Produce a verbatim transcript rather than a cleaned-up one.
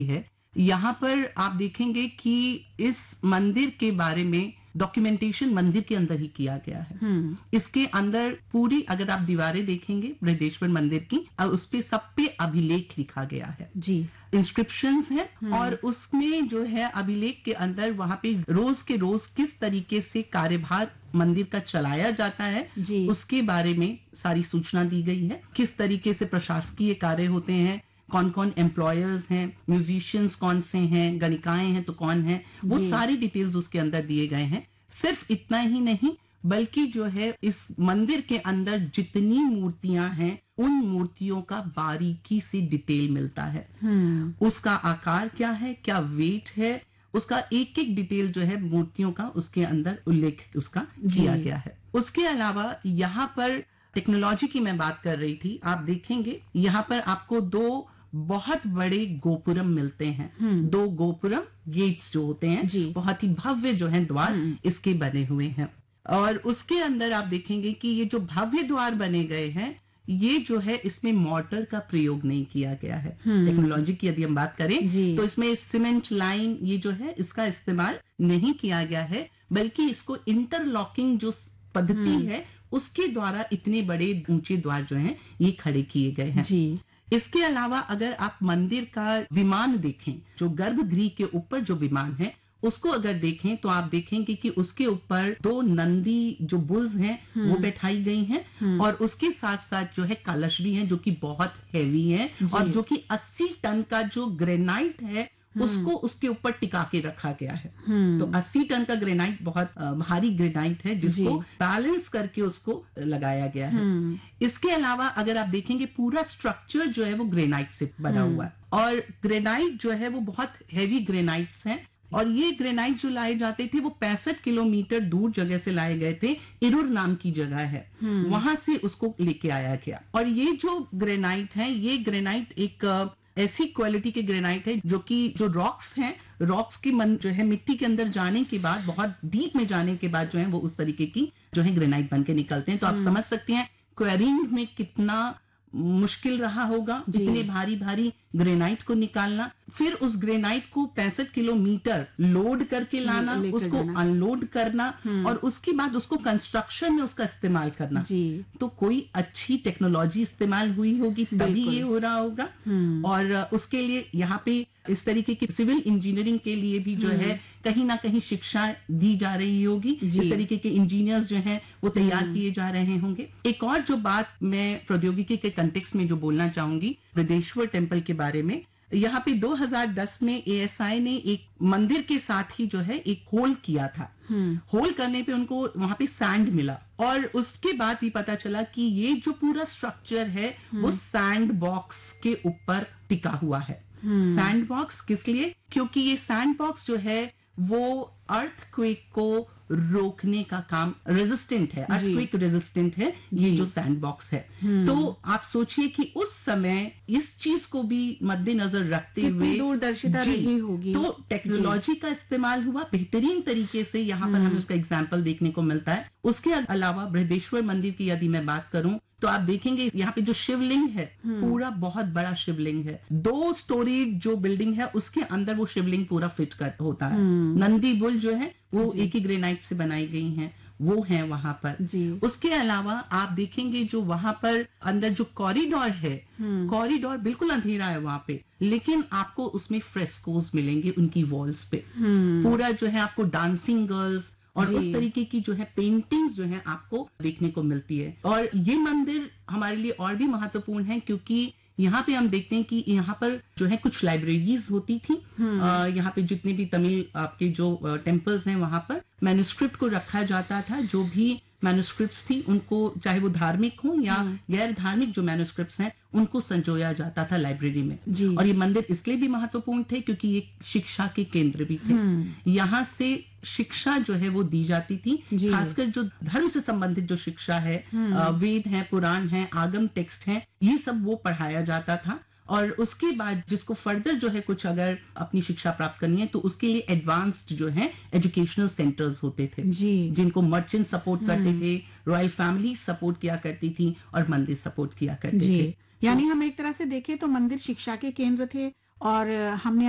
है। यहाँ पर आप देखेंगे कि इस मंदिर के बारे में डॉक्यूमेंटेशन मंदिर के अंदर ही किया गया है। इसके अंदर पूरी अगर आप दीवारें देखेंगे बृहदेश्वर मंदिर की, उस पे सब पे अभिलेख लिखा गया है जी, इंस्क्रिप्शंस हैं, और उसमें जो है अभिलेख के अंदर वहां पे रोज के रोज किस तरीके से कार्यभार मंदिर का चलाया जाता है जी। उसके बारे में सारी सूचना दी गई है। किस तरीके से प्रशासकीय कार्य होते हैं, कौन कौन एम्प्लॉयर्स हैं, म्यूजिशियंस कौन से हैं, गणिकाएं हैं तो कौन है, वो सारी डिटेल्स उसके अंदर दिए गए हैं। सिर्फ इतना ही नहीं बल्कि जो है इस मंदिर के अंदर जितनी मूर्तियां हैं उन मूर्तियों का बारीकी से डिटेल मिलता है। उसका आकार क्या है, क्या वेट है, उसका एक एक डिटेल जो है मूर्तियों का उसके अंदर उल्लेख उसका किया गया है। उसके अलावा यहाँ पर टेक्नोलॉजी की मैं बात कर रही थी, आप देखेंगे यहाँ पर आपको दो बहुत बड़े गोपुरम मिलते हैं। दो गोपुरम गेट्स जो होते हैं जी। बहुत ही भव्य जो है द्वार इसके बने हुए हैं, और उसके अंदर आप देखेंगे कि ये जो भव्य द्वार बने गए हैं ये जो है इसमें मॉर्टर का प्रयोग नहीं किया गया है। टेक्नोलॉजी की यदि हम बात करें जी। तो इसमें सीमेंट लाइन ये जो है इसका इस्तेमाल नहीं किया गया है, बल्कि इसको इंटरलॉकिंग जो पद्धति है उसके द्वारा इतने बड़े ऊंचे द्वार जो हैं ये खड़े किए गए हैं। जी। इसके अलावा अगर आप मंदिर का विमान देखें, जो गर्भगृह के ऊपर जो विमान है उसको अगर देखें तो आप देखेंगे कि उसके ऊपर दो नंदी जो बुल्स हैं वो बैठाई गई हैं, और उसके साथ साथ जो है कलश भी हैं जो कि बहुत हैवी है, और जो कि अस्सी टन का जो ग्रेनाइट है उसको उसके ऊपर टिका के रखा गया है। तो अस्सी टन का ग्रेनाइट बहुत अ, भारी ग्रेनाइट है जिसको बैलेंस करके उसको लगाया गया है। इसके अलावा अगर आप देखेंगे पूरा स्ट्रक्चर जो है वो ग्रेनाइट से बना हुआ है, और ग्रेनाइट जो है वो बहुत हैवी ग्रेनाइट्स हैं, और ये ग्रेनाइट जो लाए जाते थे वो पैंसठ किलोमीटर दूर जगह से लाए गए थे। इरुर नाम की जगह है, वहां से उसको लेके आया गया। और ये जो ग्रेनाइट है ये ग्रेनाइट एक अ, ऐसी क्वालिटी के ग्रेनाइट है जो कि जो रॉक्स हैं, रॉक्स की मन जो है मिट्टी के अंदर जाने के बाद, बहुत डीप में जाने के बाद जो है वो उस तरीके की जो है ग्रेनाइट बन के निकलते हैं। तो आप समझ सकते हैं क्वेरिंग में कितना मुश्किल रहा होगा इतने भारी भारी ग्रेनाइट को निकालना, फिर उस ग्रेनाइट को पैंसठ किलोमीटर लोड करके लाना, उसको अनलोड करना, और उसके बाद उसको कंस्ट्रक्शन में उसका इस्तेमाल करना। जी। तो कोई अच्छी टेक्नोलॉजी इस्तेमाल हुई होगी तभी ये हो रहा होगा। और उसके लिए यहाँ पे इस तरीके की सिविल इंजीनियरिंग के लिए भी जो है कहीं ना कहीं शिक्षा दी जा रही होगी। इस तरीके के इंजीनियर्स जो हैं वो तैयार किए जा रहे होंगे। एक और जो बात मैं प्रौद्योगिकी के कंटेक्स्ट में जो बोलना चाहूंगी बृहदेश्वर टेम्पल के बारे में, यहाँ पे दो हज़ार दस में ए एस आई ने एक मंदिर के साथ ही जो है एक होल किया था। होल करने पे उनको वहां पे सैंड मिला, और उसके बाद ही पता चला कि ये जो पूरा स्ट्रक्चर है वो सैंड बॉक्स के ऊपर टिका हुआ है। सैंड बॉक्स किस लिए? क्योंकि ये सैंड बॉक्स जो है वो अर्थक्वेक को रोकने का काम रेजिस्टेंट है, अर्थक्वेक रेजिस्टेंट है ये जो सैंड बॉक्स है। तो आप सोचिए कि उस समय इस चीज को भी मद्देनजर रखते हुए दूरदर्शिता रही होगी। तो टेक्नोलॉजी का इस्तेमाल हुआ बेहतरीन तरीके से, यहाँ पर हमें उसका एग्जाम्पल देखने को मिलता है। उसके अलावा बृहदेश्वर मंदिर की यदि मैं बात करूं तो आप देखेंगे यहाँ पे जो शिवलिंग है पूरा बहुत बड़ा शिवलिंग है, दो स्टोरी जो बिल्डिंग है उसके अंदर वो शिवलिंग पूरा फिट कर होता है। नंदी बुल जो है वो एक ही ग्रेनाइट से बनाई गई हैं, वो है वहां पर जी। उसके अलावा आप देखेंगे जो वहां पर अंदर जो कॉरिडोर है, कॉरिडोर बिल्कुल अंधेरा है वहां पे, लेकिन आपको उसमें फ्रेस्कोस मिलेंगे उनकी वॉल्स पे। पूरा जो है आपको डांसिंग गर्ल्स और उस तरीके की जो है पेंटिंग्स जो है आपको देखने को मिलती है। और ये मंदिर हमारे लिए और भी महत्वपूर्ण है क्योंकि यहाँ पे हम देखते हैं कि यहाँ पर जो है कुछ लाइब्रेरीज होती थी। यहाँ पे जितने भी तमिल आपके जो टेम्पल्स हैं वहां पर मैन्युस्क्रिप्ट को रखा जाता था। जो भी मैन्युस्क्रिप्ट्स थी उनको, चाहे वो धार्मिक हो या गैर धार्मिक जो मैन्युस्क्रिप्ट्स हैं उनको संजोया जाता था लाइब्रेरी में। और ये मंदिर इसलिए भी महत्वपूर्ण थे क्योंकि ये शिक्षा के केंद्र भी थे। यहाँ से शिक्षा जो है वो दी जाती थी, खासकर जो धर्म से संबंधित जो शिक्षा है, वेद है, पुराण है, आगम टेक्स्ट है, ये सब वो पढ़ाया जाता था। और उसके बाद जिसको फर्दर जो है कुछ अगर अपनी शिक्षा प्राप्त करनी है तो उसके लिए एडवांस्ड जो है एजुकेशनल सेंटर्स होते थे जी। जिनको मर्चेंट सपोर्ट करते थे, रॉयल फैमिली सपोर्ट किया करती थी और मंदिर सपोर्ट किया करते जी। थे। यानी हम एक तरह से देखें तो मंदिर शिक्षा के केंद्र थे, और हमने